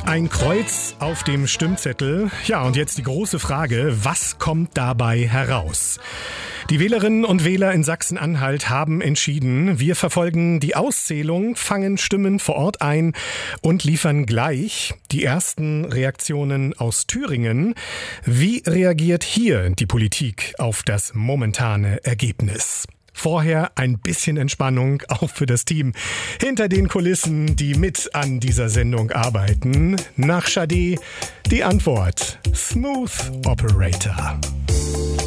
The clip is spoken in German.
Ein Kreuz auf dem Stimmzettel. Ja, und jetzt die große Frage, was kommt dabei heraus? Die Wählerinnen und Wähler in Sachsen-Anhalt haben entschieden, wir verfolgen die Auszählung, fangen Stimmen vor Ort ein und liefern gleich die ersten Reaktionen aus Thüringen. Wie reagiert hier die Politik auf das momentane Ergebnis? Vorher ein bisschen Entspannung, auch für das Team hinter den Kulissen, die mit an dieser Sendung arbeiten. Nach Sade die Antwort: Smooth Operator.